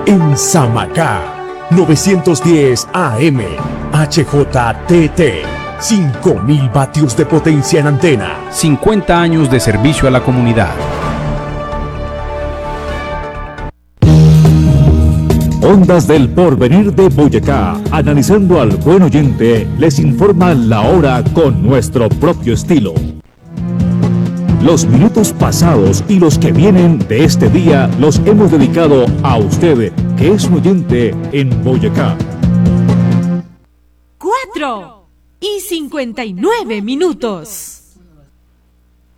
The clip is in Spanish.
En Samacá, 910 AM, HJTT, 5000 vatios de potencia en antena. 50 años de servicio a la comunidad. Ondas del Porvenir de Boyacá, analizando al buen oyente, les informa la hora con nuestro propio estilo. Los minutos pasados y los que vienen de este día los hemos dedicado a usted, que es un oyente en Boyacá. 4:59.